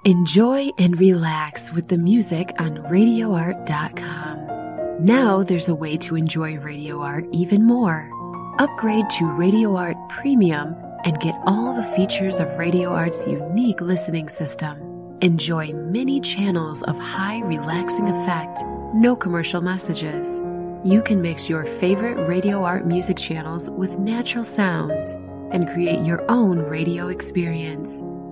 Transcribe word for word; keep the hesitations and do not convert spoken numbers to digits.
Enjoy and relax with the music on radio art dot com. Now there's a way to enjoy Radio Art even more. Upgrade to Radio Art Premium and get all the features of Radio Art's unique listening system. Enjoy many channels of high relaxing effect, no commercial messages. You can mix your favorite Radio Art music channels with natural sounds and create your own radio experience.